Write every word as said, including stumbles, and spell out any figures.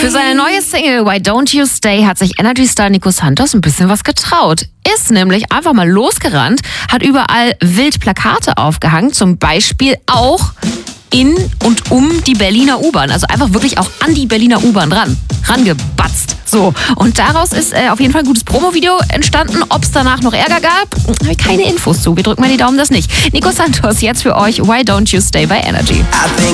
Für seine neue Single Why Don't You Stay hat sich Energy-Star Nico Santos ein bisschen was getraut. Ist nämlich einfach mal losgerannt, hat überall wild Plakate aufgehangen, zum Beispiel auch in und um die Berliner U-Bahn. Also einfach wirklich auch an die Berliner U-Bahn dran, rangebatzt. So, und daraus ist äh, auf jeden Fall ein gutes Promo-Video entstanden. Ob es danach noch Ärger gab, habe ich keine Infos zu. Wir drücken mal die Daumen, das nicht. Nico Santos jetzt für euch, Why Don't You Stay bei Energy.